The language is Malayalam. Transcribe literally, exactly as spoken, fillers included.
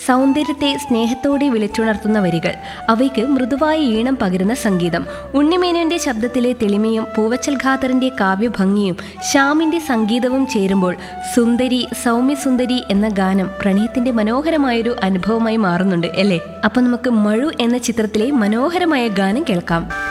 സൗന്ദര്യത്തെ സ്നേഹത്തോടെ വിളിച്ചുണർത്തുന്ന വരികൾ, അവയ്ക്ക് മൃദുവായ ഈണം പകരുന്ന സംഗീതം. ഉണ്ണിമേനോന്റെ ശബ്ദത്തിലെ തെളിമയും പൂവച്ചൽ ഖാദറിന്റെ കാവ്യഭംഗിയും ശ്യാമിന്റെ സംഗീതവും ചേരുമ്പോൾ സുന്ദരി സൗമ്യസുന്ദരി എന്ന ഗാനം പ്രണയത്തിന്റെ മനോഹരമായൊരു അനുഭവമായി മാറുന്നുണ്ട് അല്ലേ? അപ്പൊ നമുക്ക് മഴു എന്ന ചിത്രത്തിലെ മനോഹരമായ ഗാനം കേൾക്കാം.